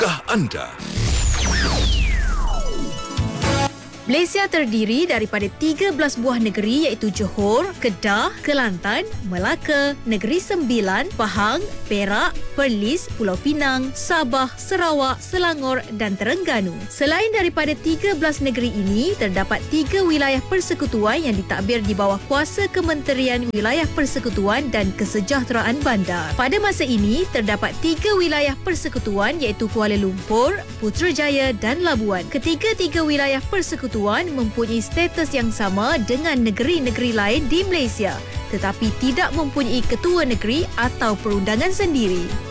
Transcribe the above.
Tahukah anda? Malaysia terdiri daripada 13 buah negeri iaitu Johor, Kedah, Kelantan, Melaka, Negeri Sembilan, Pahang, Perak, Perlis, Pulau Pinang, Sabah, Sarawak, Selangor dan Terengganu. Selain daripada 13 negeri ini, terdapat 3 wilayah persekutuan yang ditadbir di bawah kuasa Kementerian Wilayah Persekutuan dan Kesejahteraan Bandar. Pada masa ini, terdapat 3 wilayah persekutuan iaitu Kuala Lumpur, Putrajaya dan Labuan. Ketiga-tiga wilayah persekutuan mempunyai status yang sama dengan negeri-negeri lain di Malaysia, tetapi tidak mempunyai ketua negeri atau perundangan sendiri.